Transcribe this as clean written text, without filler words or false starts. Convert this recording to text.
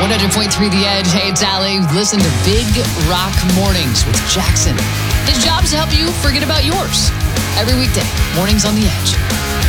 100.3 The Edge. Hey, it's Allie. Listen to Big Rock Mornings with Jackson. His job is to help you forget about yours. Every weekday, mornings on The Edge.